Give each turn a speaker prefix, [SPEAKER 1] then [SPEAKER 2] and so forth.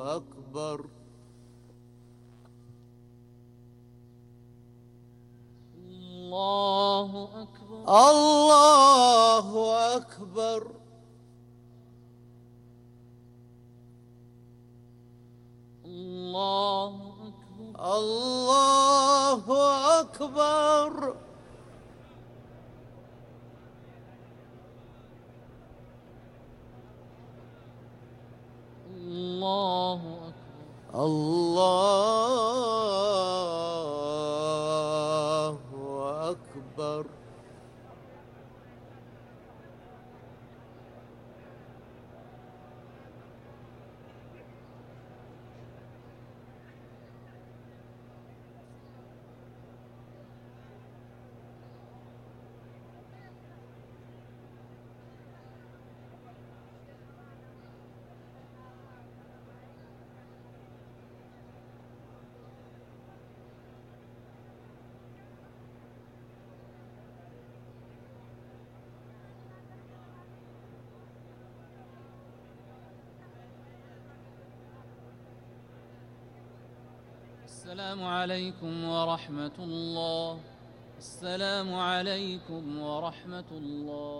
[SPEAKER 1] أكبر.
[SPEAKER 2] الله أكبر.
[SPEAKER 1] الله أكبر.
[SPEAKER 2] الله أكبر.
[SPEAKER 1] الله أكبر.
[SPEAKER 2] الله أكبر.
[SPEAKER 1] الله أكبر.
[SPEAKER 2] السلام عليكم ورحمة الله. السلام عليكم ورحمة الله.